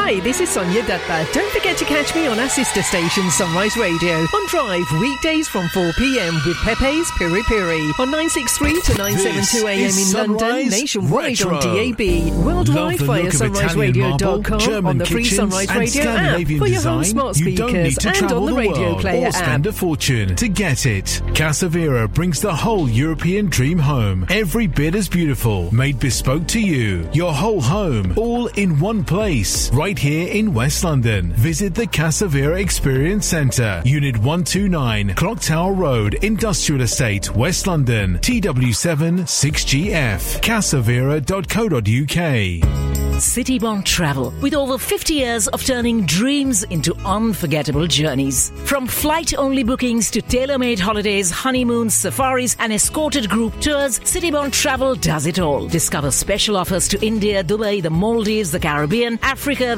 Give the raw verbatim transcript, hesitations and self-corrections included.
Hi, this is Sonia Datta. Don't forget to catch me on our sister station Sunrise Radio on Drive weekdays from four p.m. with Pepe's Piri Piri on nine sixty-three to nine seventy-two a.m. in Sunrise London, nationwide Retro. on D A B, worldwide via sunrise radio dot com, on the free Sunrise Radio app for your home smart speakers and on the radio player or spend app. a fortune to get it. Casavera brings the whole European dream home, every bit as beautiful, made bespoke to you. Your whole home, all in one place, right here in West London. Visit the Casavera Experience Centre, Unit one two nine, Clock Tower Road, Industrial Estate, West London, T W seven six G F. casavera dot co dot uk. Citybond Travel, with over fifty years of turning dreams into unforgettable journeys. From flight-only bookings to tailor-made holidays, honeymoons, safaris and escorted group tours, Citybond Travel does it all. Discover special offers to India, Dubai, the Maldives, the Caribbean, Africa,